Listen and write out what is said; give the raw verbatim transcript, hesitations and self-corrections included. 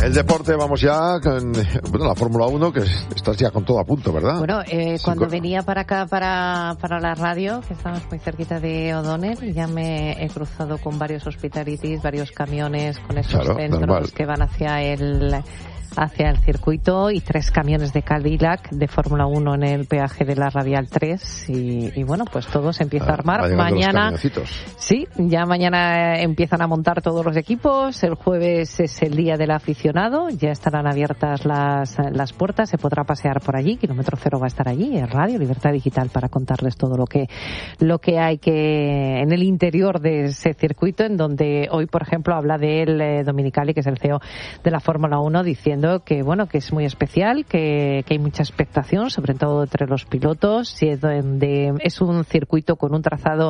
El deporte, vamos ya con bueno, la Fórmula uno, que estás ya con todo a punto, ¿verdad? Bueno, eh, Sí, cuando con... venía para acá, para, para la radio, que estamos muy cerquita de O'Donnell, ya me he cruzado con varios hospitalities, varios camiones con esos claro, centros normal. que van hacia el... hacia el circuito y tres camiones de Cadillac de Fórmula uno en el peaje de la Radial tres y, y bueno, pues todo se empieza ah, a armar. Mañana, sí, ya mañana empiezan a montar todos los equipos, el jueves es el día del aficionado, ya estarán abiertas las, las puertas, se podrá pasear por allí, Kilómetro Cero va a estar allí, en Radio Libertad Digital para contarles todo lo que, lo que hay que en el interior de ese circuito, en donde hoy, por ejemplo, habla de él eh, Dominicali, que es el C E O de la Fórmula uno, diciendo que bueno que es muy especial, que, que hay mucha expectación, sobre todo entre los pilotos, y es, donde es un circuito con un trazado